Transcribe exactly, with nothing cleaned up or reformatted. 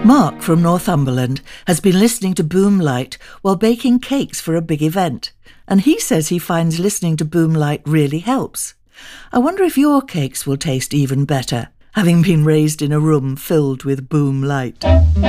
Mark from Northumberland has been listening to Boom Light while baking cakes for a big event, and he says he finds listening to Boom Light really helps. I wonder if your cakes will taste even better, having been raised in a room filled with Boom Light.